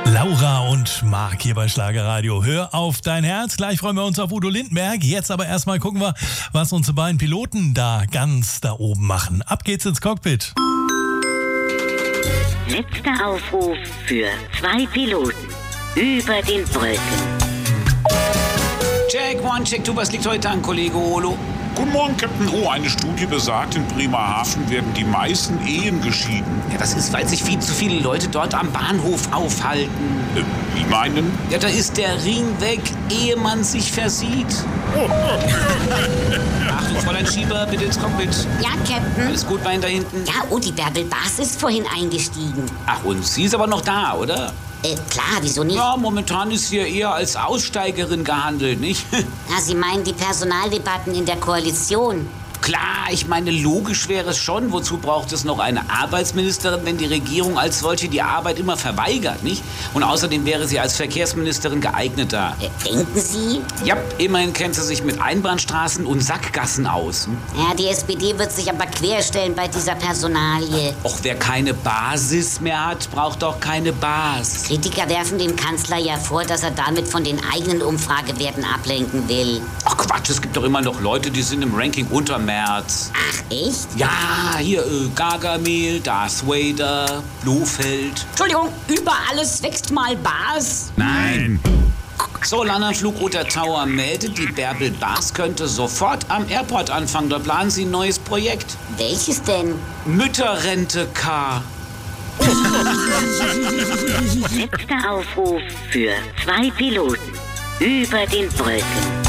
Laura und Marc hier bei Schlagerradio. Hör auf dein Herz. Gleich freuen wir uns auf Udo Lindenberg. Jetzt aber erstmal gucken wir, was unsere beiden Piloten da ganz da oben machen. Ab geht's ins Cockpit. Letzter Aufruf für 2 Piloten über den Wolken. Check 1, Check 2, was liegt heute an, Kollege Olo? Guten Morgen, Captain O. Eine Studie besagt, in Bremerhaven werden die meisten Ehen geschieden. Ja, das ist, weil sich viel zu viele Leute dort am Bahnhof aufhalten. Wie meinen? Ja, da ist der Ring weg, ehe man sich versieht. Achtung, Fräulein Schieber, bitte ins Cockpit. Ja, Captain. Alles gut, Bein da hinten? Ja, oh, die Bärbel Bas ist vorhin eingestiegen. Ach, und sie ist aber noch da, oder? Klar, wieso nicht? Ja, momentan ist sie ja eher als Aussteigerin gehandelt, nicht? Ja, Sie meinen die Personaldebatten in der Koalition? Klar, ich meine, logisch wäre es schon. Wozu braucht es noch eine Arbeitsministerin, wenn die Regierung als solche die Arbeit immer verweigert, nicht? Und außerdem wäre sie als Verkehrsministerin geeigneter. Denken Sie? Ja, immerhin kennt sie sich mit Einbahnstraßen und Sackgassen aus. Ja, die SPD wird sich aber querstellen bei dieser Personalie. Och, wer keine Basis mehr hat, braucht doch keine Bas. Kritiker werfen dem Kanzler ja vor, dass er damit von den eigenen Umfragewerten ablenken will. Ach Quatsch, es gibt doch immer noch Leute, die sind im Ranking unter Merz. Ach, echt? Ja, hier Gargamel, Darth Vader, Blofeld. Entschuldigung, über alles wächst mal Bas. Nein. So, Landenflugroute Tower meldet, die Bärbel Bas könnte sofort am Airport anfangen. Da planen sie ein neues Projekt. Welches denn? Mütterrente K. Letzter Aufruf für 2 Piloten über den Wolken.